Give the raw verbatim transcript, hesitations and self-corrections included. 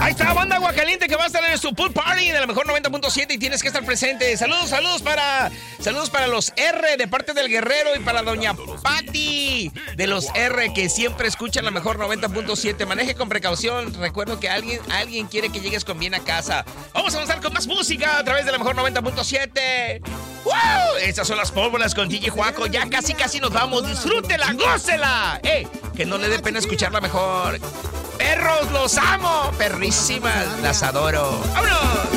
Ahí está, banda Aguacaliente que va a estar en su pool party de la mejor noventa punto siete y tienes que estar presente. Saludos, saludos para saludos para los R de parte del Guerrero y para doña Patti de los R que siempre escuchan la mejor noventa punto siete. Maneje con precaución. Recuerdo que alguien, alguien quiere que llegues con bien a casa. Vamos a avanzar con más música a través de la mejor noventa punto siete. ¡Wow! Estas son las pólvoras con D J Juaco. Ya casi casi nos vamos. Disfrútela, gócela. ¡Eh! Que no le dé pena escucharla mejor. ¡Perros, los amo! Perrísimas, las adoro. ¡Vámonos!